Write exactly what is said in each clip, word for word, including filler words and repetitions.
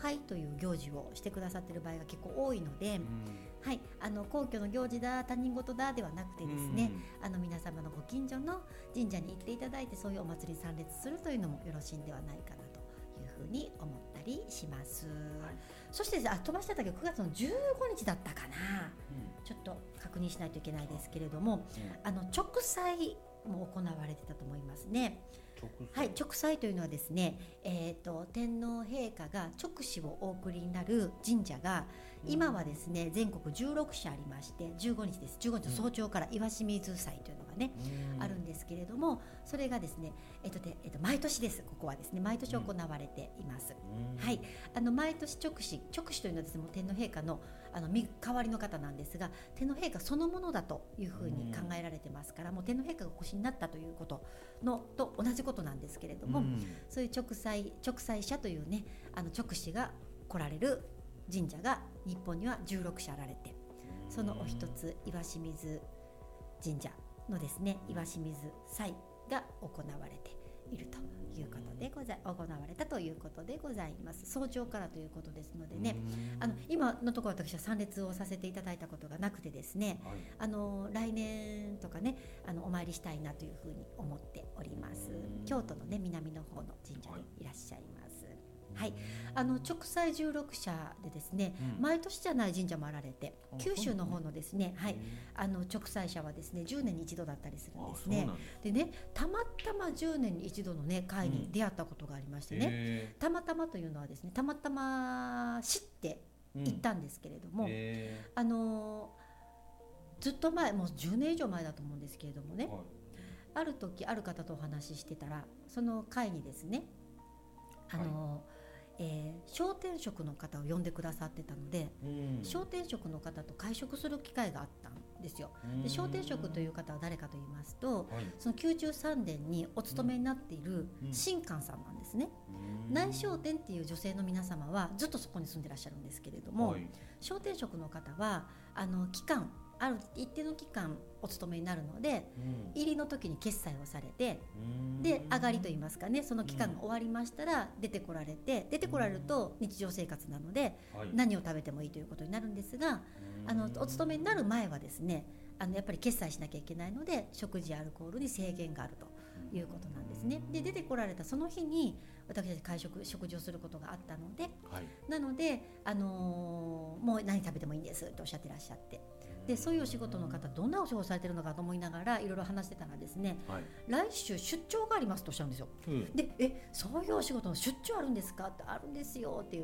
拝という行事をしてくださっている場合が結構多いので、 うんはい、あの皇居の行事だ他人事だではなくてですね、うん、あの皆様のご近所の神社に行っていただいてそういうお祭りに参列するというのもよろしいんではないかなというふうに思ったりします、はい、そしてあ飛ばしてたけどくがつのじゅうごにちだったかな、うん、ちょっと確認しないといけないですけれども、うん、あの直祭も行われてたと思いますね。はい、直祭というのはですね、えーと、天皇陛下が勅使をお送りになる神社が今はですね全国じゅうろくしゃありましてじゅうごにちです。じゅうごにちの早朝から岩清水祭というのがね、うん、あるんですけれども、それがですね、えーとでえーと毎年です。ここはですね毎年行われています、うん、はい、あの毎年直使直使というのはですねもう天皇陛下のあの代わりの方なんですが天皇陛下そのものだというふうに考えられてますから、うん、もう天皇陛下がお越しになったということのと同じことなんですけれども、うん、そういう直祭直祭者というねあの直使が来られる神社が日本にはじゅうろくしゃあられて、そのお一つ岩清水神社のですね岩清水祭が行われているということでござい行われたということでございます。早朝からということですのでね、あの今のところ私は参列をさせていただいたことがなくてですね、はい、あの来年とかねあのお参りしたいなというふうに思っております。京都のね南の方の神社にいらっしゃいます、はい、あの直祭じゅうろくしゃでですね、うん、毎年じゃない神社もあられて、九州の方のですね、はい、あの直祭者はですねじゅうねんに一度だったりするんですね。でねたまたまじゅうねんに一度のね会に出会ったことがありましてね、うん、たまたまというのはですねたまたま知って行ったんですけれども、うん、あのずっと前もうじゅうねん以上前だと思うんですけれどもね、はい、ある時ある方とお話ししてたらその会にですねあの、はいえー、商店職の方を呼んでくださってたので、うん、商店職の方と会食する機会があったんですよ。で商店職という方は誰かと言いますと、はい、そのきゅうじゅうさんねんにお勤めになっている新官さんなんですね、うん、内商店っていう女性の皆様はずっとそこに住んでらっしゃるんですけれども、はい、商店職の方はあの期間ある一定の期間お勤めになるので、うん、入りの時に決済をされて、で上がりといいますかねその期間が終わりましたら出てこられて、出てこられると日常生活なので、はい、何を食べてもいいということになるんですが、あのお勤めになる前はですねあのやっぱり決済しなきゃいけないので食事やアルコールに制限があるということなんですね。で出てこられたその日に私たち会食食事をすることがあったので、はい、なので、あのー、もう何食べてもいいんですとおっしゃってらっしゃって、でそういうお仕事の方どんなお仕事されてるのかと思いながらいろいろ話してたらですね、はい、来週出張がありますとおっしゃるんですよ、うん、でえそういうお仕事の出張あるんですかってあるんですよって言って、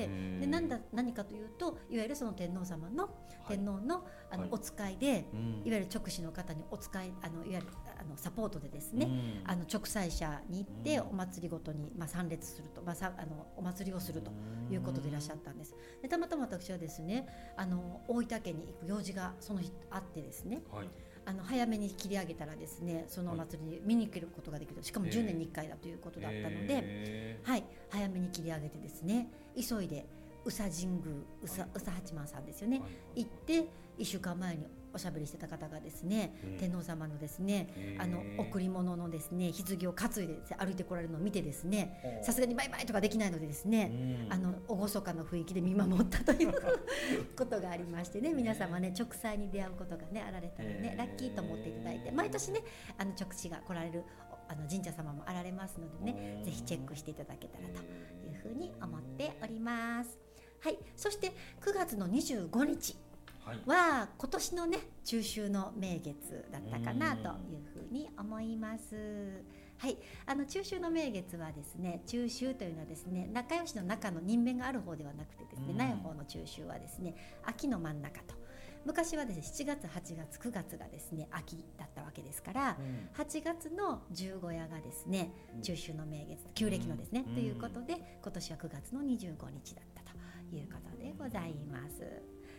でなんだ何かというといわゆるその天皇様の、はい、天皇の、あの、はい、お使いで、うん、いわゆる直使の方にお使いあのいわゆるあのサポートでですね、うん、あの直祭者に行ってお祭りごとに、まあ、参列すると、まあ、さあのお祭りをするということでいらっしゃったんです。でたまたま私はですねあの大分県に行く用事がその日あってですね、はい、あの早めに切り上げたらですねそのお祭りに見に行けることができる、しかもじゅうねんにいっかいだということだったので、えーはい、早めに切り上げてですね急いで宇佐神宮宇佐、はい、宇佐八幡さんですよね、はい、行っていっしゅうかんまえにおしゃべりしてた方がですね、えー、天皇様のですね、えー、あの贈り物のですね棺を担いでです、ね、歩いてこられるのを見てですねさすがにバイバイとかできないのでですね、うん、あの厳かな雰囲気で見守ったということがありましてね、皆様ね直祭に出会うことがねあられたらね、えー、ラッキーと思っていただいて、毎年ねあの直使が来られるあの神社様もあられますのでね、ぜひチェックしていただけたらというふうに思っております。はい、そしてくがつのにじゅうごにちは今年のね中秋の名月だったかなというふうに思います。はい、あの中秋の名月はですね中秋というのはですね仲良しの中の人面がある方ではなくてですね、ない方の中秋はですね秋の真ん中と、昔はですねしちがつはちがつくがつがですね秋だったわけですから、うん、はちがつの十五夜がですね中秋の名月旧暦のですね、うん、ということで今年はくがつのにじゅうごにちだったということでございます。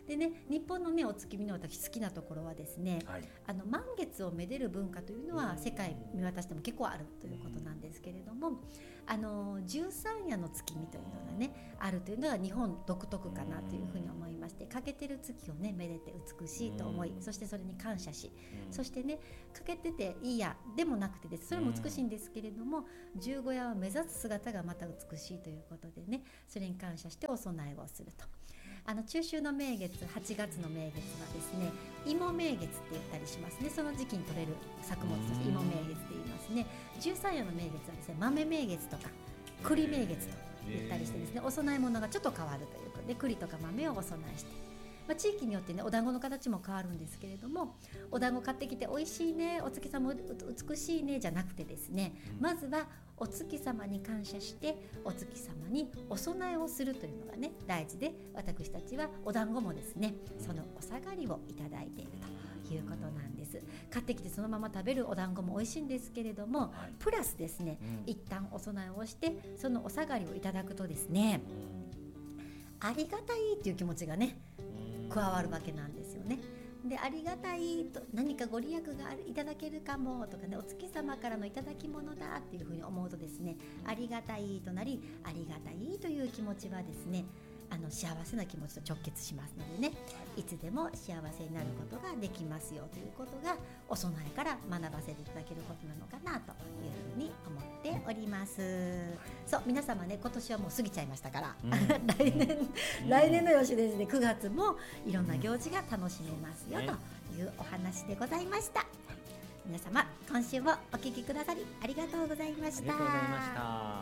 でね、日本のねお月見の私好きなところはですね、はい、あの満月をめでる文化というのは世界見渡しても結構あるということなんですけれども、あの十三夜の月見というのがねあるというのが日本独特かなというふうに思いまして、欠けてる月をねめでて美しいと思い、そしてそれに感謝し、そしてね欠けてていいやでもなくてです、それも美しいんですけれども、十五夜を目指す姿がまた美しいということでね、それに感謝してお供えをすると。あの中秋の名月、はちがつの名月はですね、芋名月って言ったりしますね。その時期に取れる作物として芋名月って言いますね。十三夜の名月はですね、豆名月とか栗名月と言ったりしてですね、お供え物がちょっと変わるということで、栗とか豆をお供えして、まあ、地域によってねお団子の形も変わるんですけれども、お団子買ってきて美味しいね、お月様美しいねじゃなくてですね、まずはお月様に感謝してお月様にお供えをするというのがね大事で、私たちはお団子もですねそのお下がりをいただいているということなんです。買ってきてそのまま食べるお団子も美味しいんですけれども、はい、プラスですね、うん、一旦お供えをしてそのお下がりをいただくとですね、ありがたいという気持ちがね加わるわけなんですよね。でありがたいと、何かご利益がいただけるかもとかね、お月様からのいただき物だっていうふうに思うとですね、ありがたいとなり、ありがたいという気持ちはですね、あの幸せな気持ちと直結しますのでね、いつでも幸せになることができますよということがお供えから学ばせていただけることなのかなというふうに思っております。そう、皆様ね、今年はもう過ぎちゃいましたから、うん、来年、うん、来年の吉ですね、くがつもいろんな行事が楽しめますよ、うん、というお話でございました。皆様今週もお聞きくださりありがとうございました。 ありがとうございました。